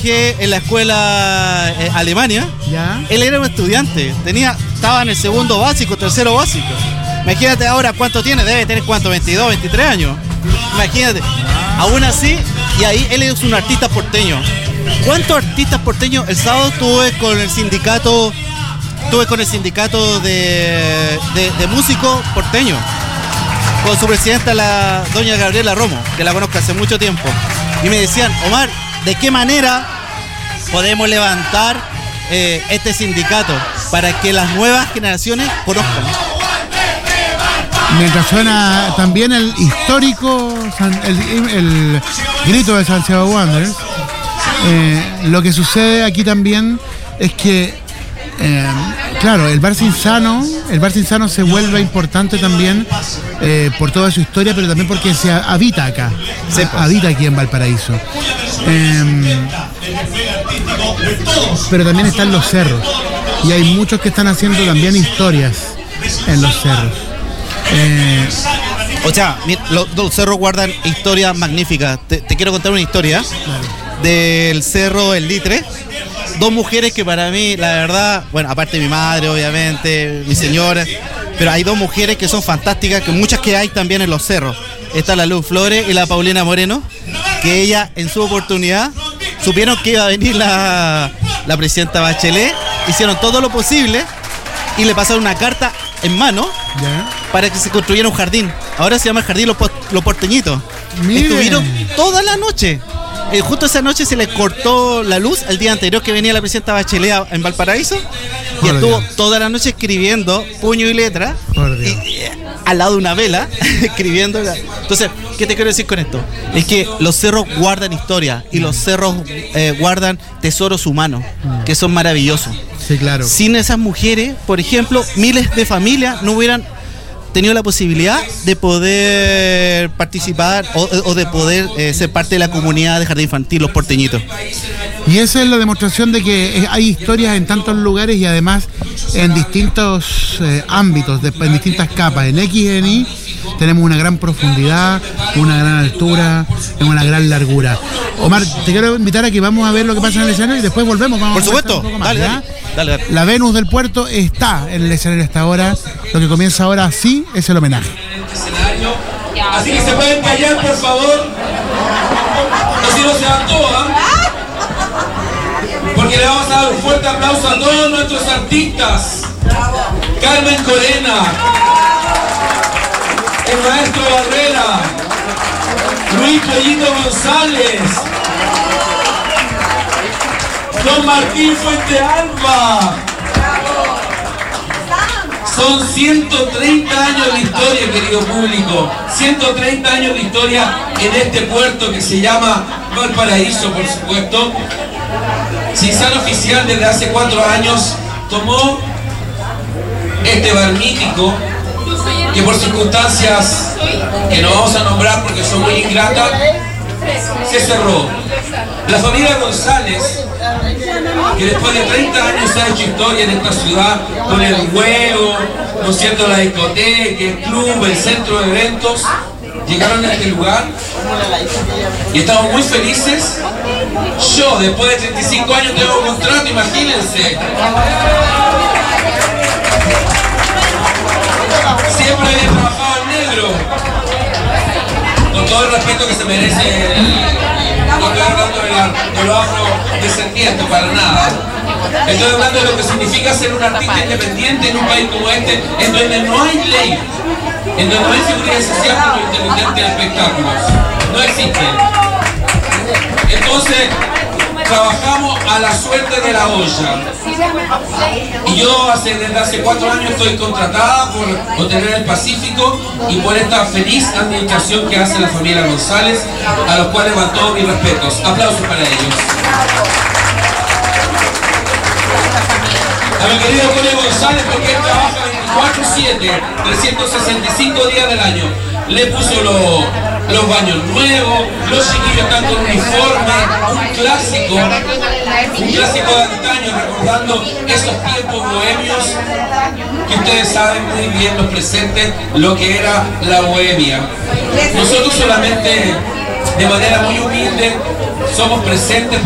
que en la escuela Alemania, ¿ya? Él era un estudiante, estaba en el segundo básico, tercero básico. Imagínate ahora cuánto tiene, debe tener cuánto, 22, 23 años. Imagínate, aún así, y ahí él es un artista porteño. ¿Cuántos artistas porteños? El sábado estuve con el sindicato de músicos porteños, con su presidenta, la doña Gabriela Romo, que la conozco hace mucho tiempo. Y me decían, Omar, ¿de qué manera podemos levantar este sindicato para que las nuevas generaciones conozcan? Mientras suena también el histórico, el grito de Santiago Wanderers, lo que sucede aquí también es que, claro, el bar Cinzano se vuelve importante también por toda su historia, pero también porque se habita acá, habita aquí en Valparaíso. Pero también están los cerros, y hay muchos que están haciendo también historias en los cerros. O sea, los cerros guardan historias magníficas. Te quiero contar una historia del cerro El Litre. Dos mujeres que para mí, la verdad, bueno, aparte de mi madre, obviamente, mi señora, pero hay dos mujeres que son fantásticas, que muchas que hay también en los cerros. Está la Luz Flores y la Paulina Moreno, que ella en su oportunidad supieron que iba a venir la presidenta Bachelet, hicieron todo lo posible y le pasaron una carta en mano para que se construyera un jardín. Ahora se llama el Jardín Los Porteñitos. Mire. Estuvieron toda la noche. Justo esa noche se les cortó la luz el día anterior que venía la presidenta Bachelet en Valparaíso, y estuvo toda la noche escribiendo puño y letra al lado de una vela escribiendo. Entonces, ¿qué te quiero decir con esto? Es que los cerros guardan historia, y los cerros guardan tesoros humanos que son maravillosos. Sí, claro. Sin esas mujeres, por ejemplo, miles de familias no hubieran tenido la posibilidad de poder participar o de poder ser parte de la comunidad de Jardín Infantil Los Porteñitos. Y esa es la demostración de que hay historias en tantos lugares y además en distintos ámbitos, en distintas capas. En X y en Y tenemos una gran profundidad, una gran altura, una gran largura. Omar, te quiero invitar a que vamos a ver lo que pasa en el escenario y después volvemos. Por supuesto, dale. La Venus del Puerto está en el escenario hasta ahora. Lo que comienza ahora sí es el homenaje. Así que se pueden callar, por favor. O si no se van todos, porque le vamos a dar un fuerte aplauso a todos nuestros artistas. Carmen Corena, el maestro Barrera, Luis Pollito González, Don Martín Fuente Alba. Son 130 años de historia, querido público. 130 años de historia en este puerto que se llama Valparaíso, por supuesto. Cinzano Oficial desde hace 4 años tomó este bar mítico que por circunstancias que no vamos a nombrar porque son muy ingratas, se cerró. La familia González, que después de 30 años ha hecho historia en esta ciudad con el huevo, ¿no es cierto?, la discoteca, el club, el centro de eventos, llegaron a este lugar y estamos muy felices. Yo, después de 35 años, tengo un contrato, imagínense. Siempre había trabajado en negro, con todo el respeto que se merece. No estoy hablando de lo afrodescendiente, para nada. Estoy hablando de lo que significa ser un artista independiente en un país como este, en donde no hay ley, en donde no hay seguridad social para los intermitentes de espectáculos. No existe. Entonces, trabajamos a la suerte de la olla. Y yo desde hace 4 años estoy contratada por Hotelería del Pacífico y por esta feliz administración que hace la familia González, a los cuales van todos mis respetos. Aplausos para ellos. A mi querido Julio González, porque él trabaja 24/7, 365 días del año. Le puso los baños nuevos, los chiquillos están con uniforme, un clásico de antaño, recordando esos tiempos bohemios que ustedes saben muy bien, los presentes, lo que era la bohemia. Nosotros solamente, de manera muy humilde, somos presentes